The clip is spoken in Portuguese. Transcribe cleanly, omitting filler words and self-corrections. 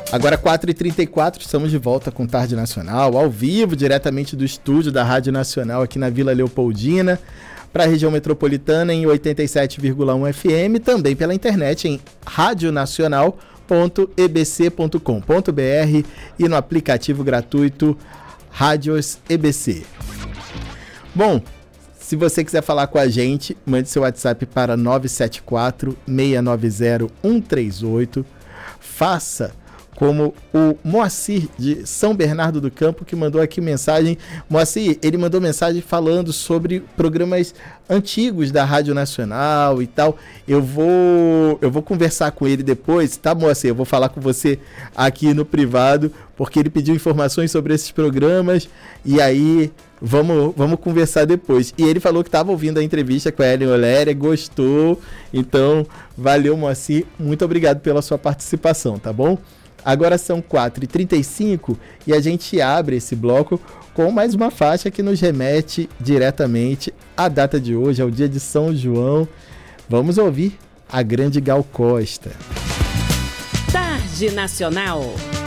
Agora 4h34, estamos de volta com Tarde Nacional, ao vivo, diretamente do estúdio da Rádio Nacional aqui na Vila Leopoldina, para a região metropolitana em 87,1 FM, também pela internet em radionacional.ebc.com.br e no aplicativo gratuito Rádios EBC. Bom, se você quiser falar com a gente, mande seu WhatsApp para 974-690-138. Faça como o Moacir de São Bernardo do Campo, que mandou aqui mensagem. Moacir, ele mandou mensagem falando sobre programas antigos da Rádio Nacional e tal. Eu vou conversar com ele depois, tá, Moacir? Eu vou falar com você aqui no privado, porque ele pediu informações sobre esses programas e aí vamos conversar depois. E ele falou que estava ouvindo a entrevista com a Ellen Oléria, gostou. Então, valeu, Moacir. Muito obrigado pela sua participação, tá bom? Agora são 4h35 e a gente abre esse bloco com mais uma faixa que nos remete diretamente à data de hoje, ao dia de São João. Vamos ouvir a grande Gal Costa. Tarde Nacional.